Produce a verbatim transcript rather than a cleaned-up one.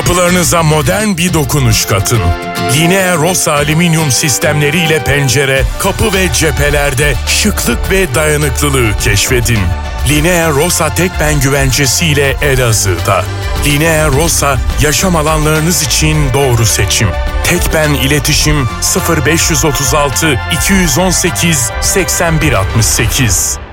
Kapılarınıza modern bir dokunuş katın. Linea Rossa alüminyum sistemleriyle pencere, kapı ve cephelerde şıklık ve dayanıklılığı keşfedin. Linea Rossa Tekben güvencesiyle Elazığ'da. Linea Rossa, yaşam alanlarınız için doğru seçim. Tekben iletişim sıfır beş otuz altı iki yüz on sekiz seksen bir altmış sekiz.